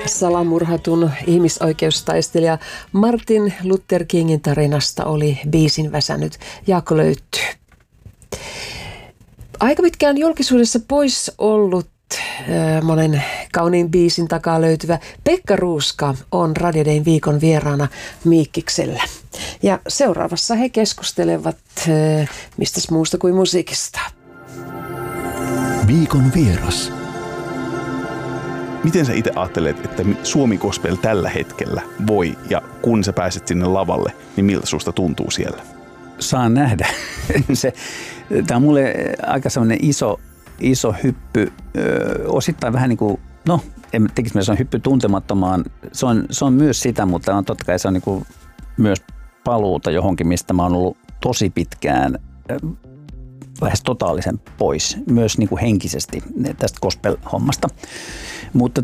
Salamurhatun ihmisoikeustaistelija Martin Luther Kingin tarinasta oli biisin väsännyt Jaakko Löytty. Aika pitkään julkisuudessa pois ollut monen kauniin biisin takaa löytyvä Pekka Ruuska on Radio Dayn viikon vieraana Miikkiksellä. Ja seuraavassa he keskustelevat mistäs muusta kuin musiikista. Viikon vieras. Miten sä itse ajattelet, että Suomi Gospel tällä hetkellä voi, ja kun sä pääset sinne lavalle, niin miltä susta tuntuu siellä? Saan nähdä. Tämä on mulle aika sellainen iso hyppy, osittain vähän niin kuin, en tekisi mielessä, se on hyppy tuntemattomaan. Se on myös sitä, mutta on totta kai se on niin kuin myös paluuta johonkin, mistä mä oon ollut tosi pitkään lähes totaalisen pois, myös niin kuin henkisesti tästä gospel-hommasta. Mutta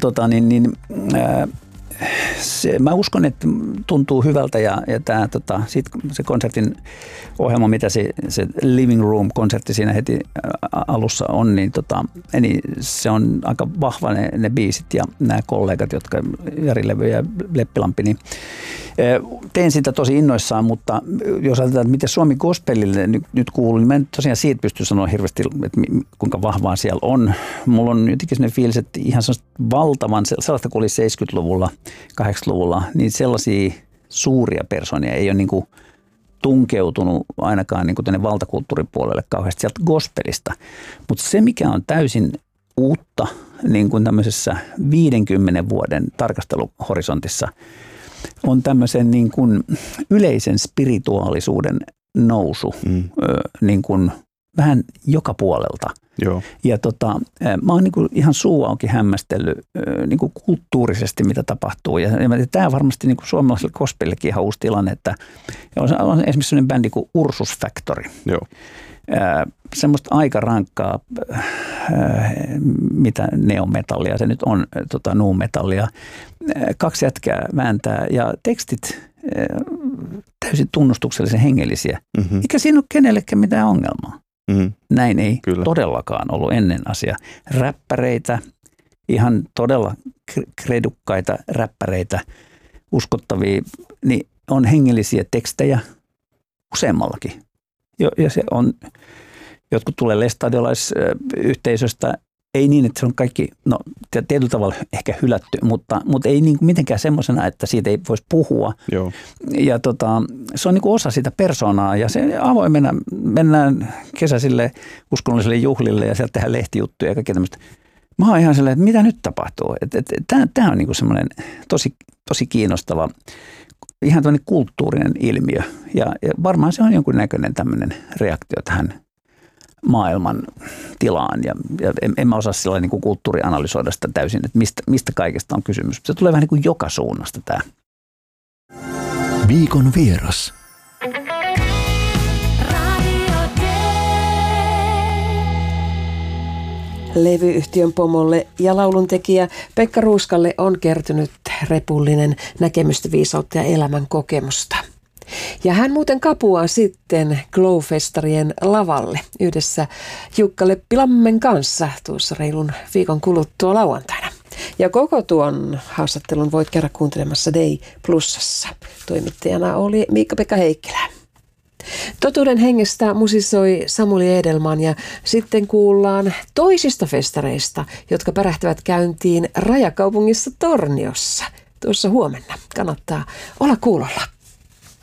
mä uskon, että tuntuu hyvältä ja tämä, se konsertin ohjelma, mitä se Living Room-konsertti siinä heti alussa on, niin se on aika vahva ne biisit ja nämä kollegat, jotka Jari Levy ja Leppilampi, niin teen sitä tosi innoissaan, mutta jos ajatellaan, että miten Suomi Gospelille nyt kuuluu, niin mä en tosiaan siitä pysty sanoa hirveästi, että kuinka vahvaa siellä on. Mulla on jotenkin sellainen fiilis, että ihan valtavan, sellaista kuin oli 70-luvulla, 80-luvulla, niin sellaisia suuria persoonia ei ole niin kuin tunkeutunut ainakaan niin kuin tänne valtakulttuuripuolelle kauheasti sieltä gospelista. Mutta se, mikä on täysin uutta niin kuin tämmöisessä 50 vuoden tarkasteluhorisontissa, on tämmöisen niin kuin yleisen spirituaalisuuden nousu niin kuin vähän joka puolelta. Joo. Ja mä oon niin kuin ihan suu auki hämmästellyt niin kuin kulttuurisesti, mitä tapahtuu. Ja tämä varmasti niin kuin suomalaiselle gospelillekin ihan uusi tilanne, että on esimerkiksi sellainen bändi kuin Ursus Factory. Joo. Semmoista aika rankkaa, mitä neometallia se nyt on, nu-metallia. 2 jätkää vääntää ja tekstit täysin tunnustuksellisen hengellisiä. Mm-hmm. Eikä siinä ole kenellekään mitään ongelmaa. Mm-hmm. Näin ei todellakaan ollut ennen asia. Räppäreitä, ihan todella kredukkaita räppäreitä, uskottavia, niin on hengellisiä tekstejä useammallakin. Ja se on, jotkut tulee lestadiolaisyhteisöstä, ei niin, että se on kaikki, tietyllä tavalla ehkä hylätty, mutta ei niin kuin mitenkään semmoisena, että siitä ei voisi puhua. Joo. Ja se on niin kuin osa sitä persoonaa ja se avoimena mennään kesäisille uskonnollisille juhlille ja sieltä tehdään lehtijuttuja ja kaikkea tämmöistä. Mä oon ihan sellainen, että mitä nyt tapahtuu? Tämä on niin kuin semmoinen tosi kiinnostava, ihan tämmöinen kulttuurinen ilmiö ja varmaan se on jonkun näköinen tämmöinen reaktio tähän maailman tilaan ja en mä osaa sillä niin kuin kulttuurianalysoida sitä täysin, että mistä kaikesta on kysymys. Se tulee vähän niin kuin joka suunnasta tämä. Viikon vieras. Levyyhtiön pomolle ja lauluntekijä Pekka Ruuskalle on kertynyt repullinen näkemystä, viisautta ja elämän kokemusta. Ja hän muuten kapuaa sitten Glow-festarien lavalle yhdessä Jukka Leppilammen kanssa tuossa reilun viikon kuluttua lauantaina. Ja koko tuon haastattelun voit käydä kuuntelemassa Day Plusassa. Toimittajana oli Miikka-Pekka Heikkilä. Totuuden hengestä musisoi Samuli Edelman ja sitten kuullaan toisista festareista, jotka pärähtävät käyntiin rajakaupungissa Torniossa tuossa huomenna. Kannattaa olla kuulolla.